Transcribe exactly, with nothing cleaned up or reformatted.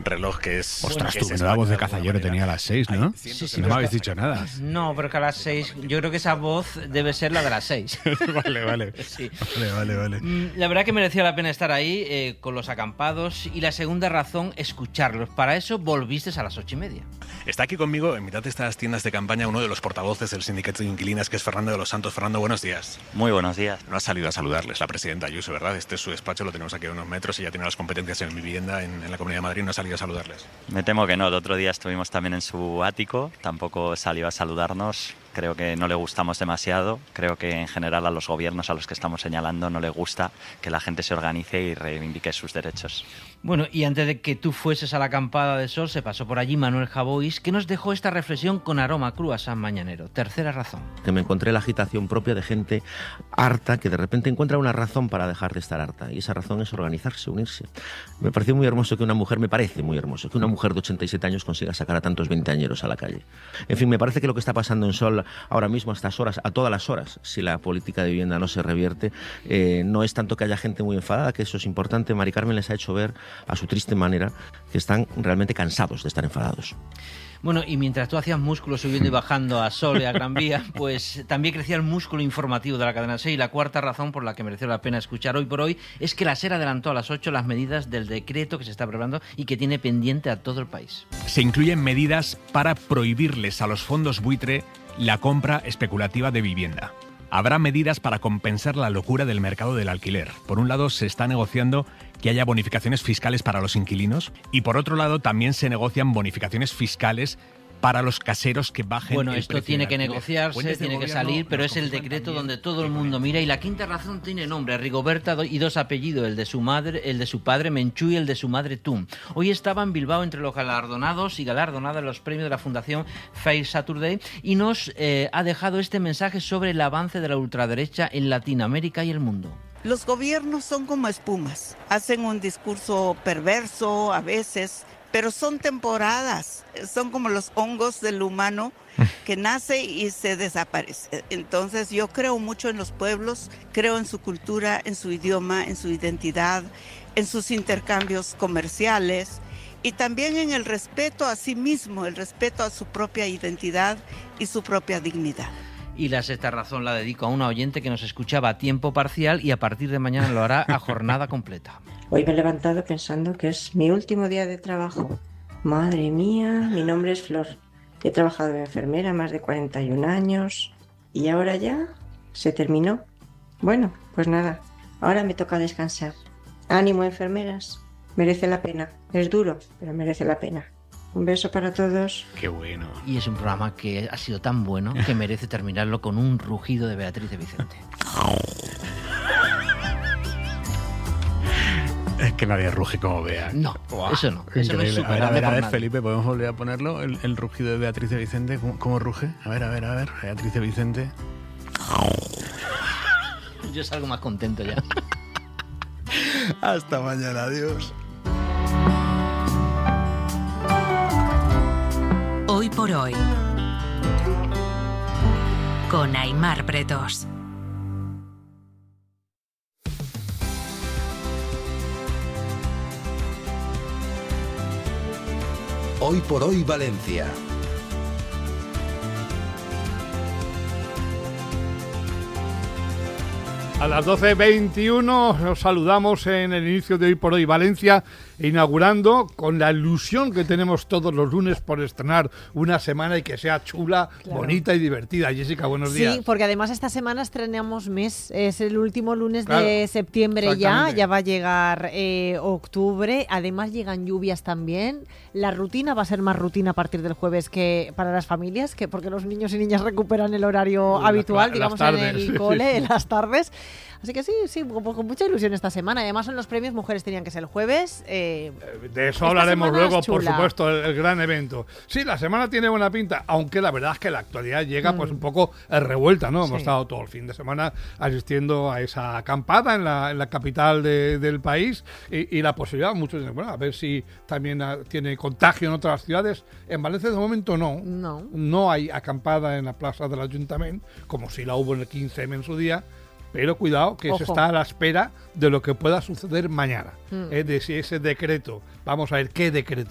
reloj que es... Ostras, que tú, es menuda voz de España, cazallero tenía a las seis, ¿no? Hay Sí, sí, no me habéis dicho nada. No, pero que a las seis, yo creo que esa voz debe ser la de las seis. Vale, vale. Sí. Vale, vale, vale. La verdad que merecía la pena estar ahí eh, con los acampados, y la segunda razón, escucharlos. Para eso volviste a las ocho y media. Está aquí conmigo, en mitad de estas tiendas de campaña, uno de los portavoces del sindicato de inquilinas, que es Fernando de los Santos. Fernando, buenos días. Muy buenos días. No ha salido a saludarles la presidenta Ayuso, ¿verdad? Este es su despacho, lo tenemos aquí a unos metros, y ya tiene las competencias en vivienda en, en la Comunidad de Madrid. No ha salido a saludarles. Me temo que no. El otro día estuvimos también en su ático. Tampoco salió a saludarnos. Creo que no le gustamos demasiado. Creo que en general a los gobiernos a los que estamos señalando no le gusta que la gente se organice y reivindique sus derechos. Bueno, y antes de que tú fueses a la acampada de sol, se pasó por allí Manuel Javois, que nos dejó esta reflexión con aroma a croissant mañanero. Tercera razón. Que me encontré la agitación propia de gente harta, que de repente encuentra una razón para dejar de estar harta. Y esa razón es organizarse, unirse. Me pareció muy hermoso que una mujer, me parece muy hermoso, que una mujer de ochenta y siete años consiga sacar a tantos veinteañeros a la calle. En fin, me parece que lo que está pasando en Sol ahora mismo, a estas horas, a todas las horas, si la política de vivienda no se revierte, eh, no es tanto que haya gente muy enfadada, que eso es importante. Mari Carmen les ha hecho ver, a su triste manera, que están realmente cansados de estar enfadados. Bueno, y mientras tú hacías músculo subiendo y bajando a Sol y a Gran Vía, pues también crecía el músculo informativo de la cadena SER. Y la cuarta razón por la que mereció la pena escuchar hoy por hoy es que la SER adelantó a las ocho las medidas del decreto que se está preparando y que tiene pendiente a todo el país. Se incluyen medidas para prohibirles a los fondos buitre la compra especulativa de vivienda. Habrá medidas para compensar la locura del mercado del alquiler. Por un lado, se está negociando que haya bonificaciones fiscales para los inquilinos, y por otro lado también se negocian bonificaciones fiscales para los caseros que bajen Bueno, el esto precio tiene del que alquiler. negociarse, Fuentes del tiene que gobierno salir, pero nos es el confirman decreto también donde todo el que mundo mira. Y la quinta razón tiene nombre, Rigoberta, y dos apellidos, el de su madre, el de su padre Menchú y el de su madre Tum. Hoy estaba en Bilbao entre los galardonados y galardonadas en los premios de la Fundación Fair Saturday, y nos eh, ha dejado este mensaje sobre el avance de la ultraderecha en Latinoamérica y el mundo. Los gobiernos son como espumas, hacen un discurso perverso a veces, pero son temporadas, son como los hongos del humano que nace y se desaparece. Entonces yo creo mucho en los pueblos, creo en su cultura, en su idioma, en su identidad, en sus intercambios comerciales y también en el respeto a sí mismo, el respeto a su propia identidad y su propia dignidad. Y la sexta razón la dedico a una oyente que nos escuchaba a tiempo parcial y a partir de mañana lo hará a jornada completa. Hoy me he levantado pensando que es mi último día de trabajo. Madre mía, mi nombre es Flor. He trabajado de enfermera más de cuarenta y un años y ahora ya se terminó. Bueno, pues nada, ahora me toca descansar. Ánimo, enfermeras, merece la pena. Es duro, pero merece la pena. Un beso para todos. Qué bueno. Y es un programa que ha sido tan bueno que merece terminarlo con un rugido de Beatriz de Vicente. Es que nadie ruge como Bea. No, Buah, eso no. Eso no es increíble. A ver, a superable ver, a por ver, nadie. Felipe, ¿podemos volver a ponerlo? El, el rugido de Beatriz de Vicente. ¿Cómo, cómo ruge? A ver, a ver, a ver. Beatriz de Vicente. Yo salgo más contento ya. Hasta mañana, adiós. Hoy por hoy, con Aimar Bretos. Hoy por hoy Valencia. A las doce veintiuno os saludamos en el inicio de Hoy por Hoy Valencia, inaugurando con la ilusión que tenemos todos los lunes por estrenar una semana y que sea chula, claro, bonita y divertida. Jessica, buenos días. Sí, porque además esta semana estrenamos mes, es el último lunes claro, de septiembre ya, ya va a llegar eh, octubre, además llegan lluvias también. La rutina va a ser más rutina a partir del jueves que para las familias, que porque los niños y niñas recuperan el horario la, habitual, la, digamos en el cole, en las tardes. Así que sí, sí, con, con mucha ilusión esta semana. Además son los premios Mujeres tenían que ser el jueves. Eh, de eso hablaremos luego, por supuesto, el, el gran evento. Sí, la semana tiene buena pinta, aunque la verdad es que la actualidad llega mm. pues un poco revuelta, ¿no? Sí. Hemos estado todo el fin de semana asistiendo a esa acampada en la, en la capital de, del país y, y la posibilidad, muchos dicen, bueno, a ver si también a, tiene contagio en otras ciudades. En Valencia de momento no. No. No hay acampada en la plaza del Ayuntamiento, como si la hubo en el quince eme en su día. Pero cuidado, que Ojo. se está a la espera de lo que pueda suceder mañana. Mm. Es de si ese decreto, vamos a ver qué decreto